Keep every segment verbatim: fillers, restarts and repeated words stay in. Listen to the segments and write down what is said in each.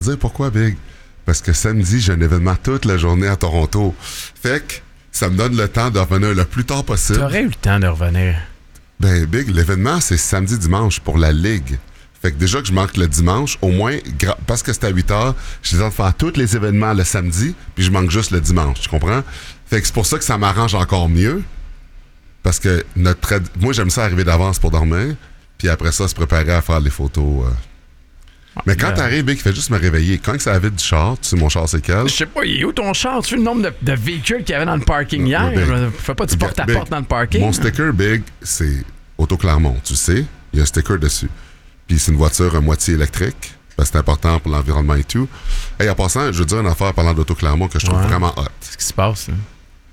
Dire pourquoi, Big? Parce que samedi, j'ai un événement toute la journée à Toronto. Fait que ça me donne le temps de revenir le plus tard possible. T'aurais eu le temps de revenir. Ben, Big, l'événement, c'est samedi-dimanche pour la Ligue. Fait que déjà que je manque le dimanche, au moins, gra- parce que c'est à huit heures, j'ai le temps de faire tous les événements le samedi, puis je manque juste le dimanche, tu comprends? Fait que c'est pour ça que ça m'arrange encore mieux. Parce que notre trad- moi, j'aime ça arriver d'avance pour dormir, puis après ça, se préparer à faire les photos. Euh. Mais quand euh... t'arrives, Big, il fait juste me réveiller. Quand ça vide du char, tu sais, mon char, c'est quel? Je sais pas, il est où ton char? Tu sais le nombre de, de véhicules qu'il y avait dans le parking hier? Ouais, Big. Fais pas du porte-à-porte dans le parking. Mon sticker, Big, c'est Auto Clermont, tu sais. Il y a un sticker dessus. Puis c'est une voiture à moitié électrique, parce que c'est important pour l'environnement et tout. Et en passant, je veux dire une affaire parlant d'Auto Clermont que je trouve ouais. vraiment hot. Qu'est-ce qui se passe, là?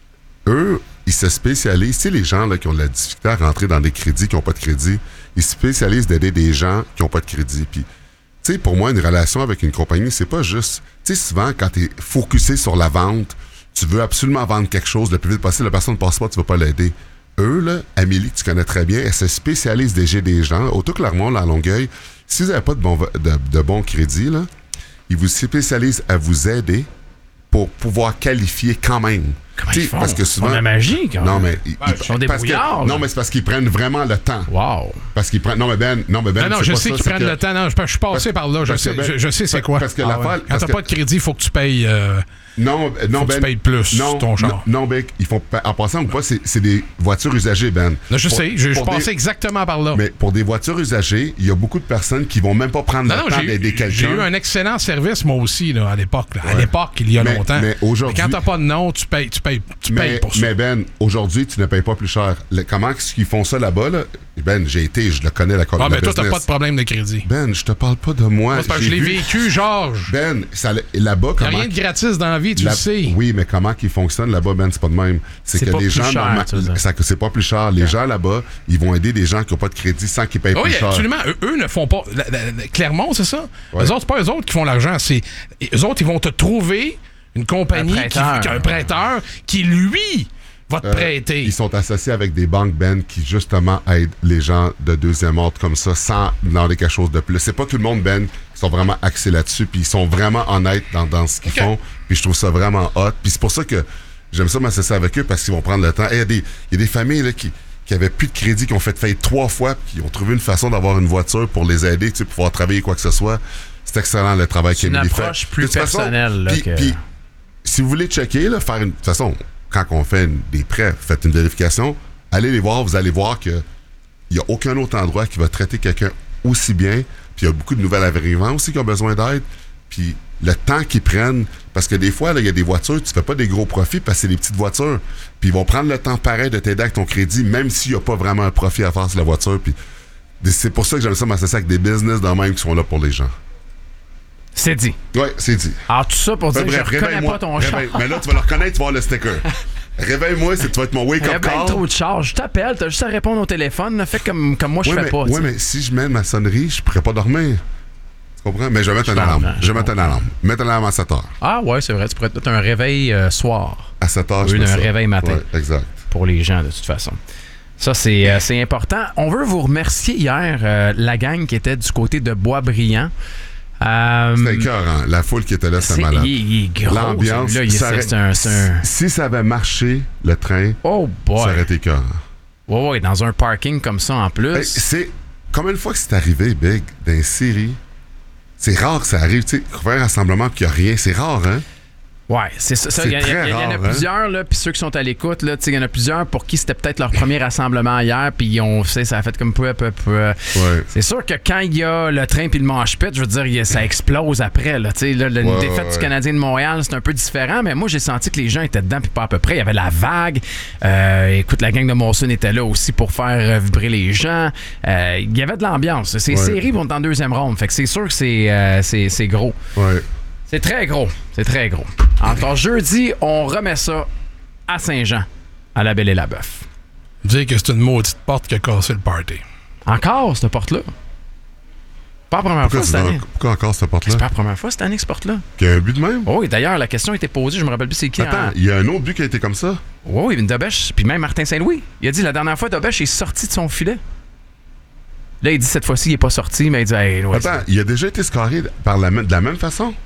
Eux, ils se spécialisent, tu sais, les gens là, qui ont de la difficulté à rentrer dans des crédits, qui n'ont pas de crédit, ils se spécialisent d'aider des gens qui n'ont pas de crédit. Puis, tu sais, pour moi, une relation avec une compagnie, c'est pas juste... Tu sais, souvent, quand tu es focusé sur la vente, tu veux absolument vendre quelque chose le plus vite possible, la personne ne passe pas, tu ne vas pas l'aider. Eux, là, Amélie, que tu connais très bien, elle se spécialise d'aider des gens. Auto Clermont, là, à Longueuil, si vous n'avez pas de bon, de, de bon crédit, là, ils vous spécialisent à vous aider pour pouvoir qualifier quand même. Comment ils font? Parce que souvent, on a magie, quand même. Non, mais... Ils, ben, ils sont des parce brouillards. que, non, mais c'est parce qu'ils prennent vraiment le temps. Wow. Parce qu'ils prennent... Non, mais Ben... Non, mais ben, non, non je pas sais ça, qu'ils prennent que... le temps. Non, je, je suis passé par là. Je sais, ben, je, je sais c'est quoi. Parce que ah, la ouais. fois, Quand t'as que... pas de crédit, il faut que tu payes... Euh... Non, non, faut Ben. Que tu payes plus non, ton char. Non, non, Ben, ils font. En passant ou pas, c'est, c'est des voitures usagées, Ben. Là, je pour, sais, je, je passais des, exactement par là. Mais pour des voitures usagées, il y a beaucoup de personnes qui vont même pas prendre non, le non, temps j'ai, d'aider quelqu'un. J'ai eu un excellent service, moi aussi, là, à l'époque. Là. Ouais. À l'époque, il y a mais, longtemps. Mais aujourd'hui. Mais quand t'as pas de nom, tu payes, tu payes, tu mais, payes pour ça. Mais Ben, aujourd'hui, tu ne payes pas plus cher. Le, comment est-ce qu'ils font ça là-bas, là? Ben, j'ai été, je le connais, la Ah, mais toi, business. t'as pas de problème de crédit. Ben, je te parle pas de moi. moi c'est je l'ai vu... vécu, Georges. Ben, ça, là-bas, comment. Il n'y a rien de gratis dans la vie, tu la... le sais. Oui, mais comment qu'ils fonctionnent là-bas, Ben, c'est pas de même. C'est, c'est que pas les plus gens, cher, norma... ça, que c'est pas plus cher. Les gens là-bas, ils vont aider des gens qui n'ont pas de crédit sans qu'ils payent oui, plus cher. Oui, absolument. Eux, eux ne font pas. La, la, la, Clermont, c'est ça? Ouais. Eux autres, c'est pas eux autres qui font l'argent. C'est eux autres, ils vont te trouver une compagnie, un prêteur, qui, un prêteur qui, lui, va te euh, prêter. Ils sont associés avec des banques, Ben, qui justement aident les gens de deuxième ordre comme ça, sans demander quelque chose de plus. C'est pas tout le monde, Ben, qui sont vraiment axés là-dessus, puis ils sont vraiment honnêtes dans, dans ce qu'ils okay. font, puis je trouve ça vraiment hot. Puis c'est pour ça que j'aime ça m'associer avec eux, parce qu'ils vont prendre le temps. Il y a des, y a des familles là, qui qui avaient plus de crédit, qui ont fait faillite trois fois, puis qui ont trouvé une façon d'avoir une voiture pour les aider, tu sais, pour pouvoir travailler quoi que ce soit. C'est excellent le travail qu'Émilie fait. C'est une approche plus personnelle. Là, puis, que... puis, si vous voulez checker, là, faire une... De toute façon, quand on fait une, des prêts, faites une vérification, allez les voir, vous allez voir qu'il n'y a aucun autre endroit qui va traiter quelqu'un aussi bien, puis il y a beaucoup de nouvelles arrivants aussi qui ont besoin d'aide, puis le temps qu'ils prennent, parce que des fois, il y a des voitures, tu fais pas des gros profits parce que c'est des petites voitures, puis ils vont prendre le temps pareil de t'aider avec ton crédit, même s'il n'y a pas vraiment un profit à faire sur la voiture, puis c'est pour ça que j'aime ça m'associer avec des business de même qui sont là pour les gens. C'est dit. Oui, c'est dit. Alors, tout ça pour dire bref, que je reconnais pas ton char. Mais là, tu vas le reconnaître, tu vas avoir le sticker. Réveille-moi, c'est, tu vas être mon wake-up call. Il y a bien trop de charges. Je t'appelle, t'as juste à répondre au téléphone. Fais comme, comme moi, je oui, fais mais, pas. Oui, t'sais. Mais si je mets ma sonnerie, je pourrais pas dormir. Tu comprends? Mais je vais mettre une alarme. Je vais mettre une alarme. Mettre une alarme à sept heures. Ah ouais, c'est vrai. Tu pourrais mettre un réveil euh, soir. À sept heures, je fais un ça. réveil matin. Ouais, exact. Pour les gens, de toute façon. Ça, c'est, euh, c'est important. On veut vous remercier hier, euh, la gang qui était du côté de Boisbriand. Euh, c'était écœurant. La foule qui était là, c'était malade. Il, il est gros. L'ambiance. Là, il, ça c'est, c'est un, c'est un... Si ça avait marché, le train, oh boy. ça aurait été écœurant. Ouais, ouais, dans un parking comme ça en plus. Hey, c'est combien de fois que c'est arrivé, Big, dans une série? C'est rare que ça arrive, tu sais, faire un rassemblement et qu'il n'y a rien. C'est rare, hein? Ouais, c'est ça. C'est Il y, y, y, y en a rare, plusieurs, hein? là, puis ceux qui sont à l'écoute, là, il y en a plusieurs pour qui c'était peut-être leur premier rassemblement hier, puis on sait, ça a fait comme peu à peu. peu. Ouais. C'est sûr que quand il y a le train puis le manche-pit, je veux dire, ça explose après. Là, là, la ouais, défaite ouais. du Canadien de Montréal, c'est un peu différent, mais moi, j'ai senti que les gens étaient dedans, puis pas à peu près. Il y avait la vague. Euh, écoute, la gang de Monson était là aussi pour faire vibrer les gens. Euh, il y avait de l'ambiance. Ces ouais. séries vont en deuxième ronde, fait que c'est sûr que c'est, euh, c'est, c'est gros. Ouais. C'est très gros. C'est très gros. Encore jeudi, on remet ça à Saint-Jean, à la Belle et la Bœuf. Dire que c'est une maudite porte qui a cassé le party. Encore, cette porte-là? Pas la première pourquoi fois cette année. Pourquoi encore cette porte-là? C'est pas la première fois cette année, cette porte-là. Qu'il y a un but de même? Oh, oui, d'ailleurs, la question a été posée, je me rappelle plus c'est qui. Attends, il en... y a un autre but qui a été comme ça? Oui, oui, Dobèche, puis même Martin Saint-Louis. Il a dit la dernière fois, Dobèche est sorti de son filet. Là, il dit cette fois-ci, il n'est pas sorti, mais il dit... Hey, ouais, attends, il a déjà été scoré par la, de la même façon?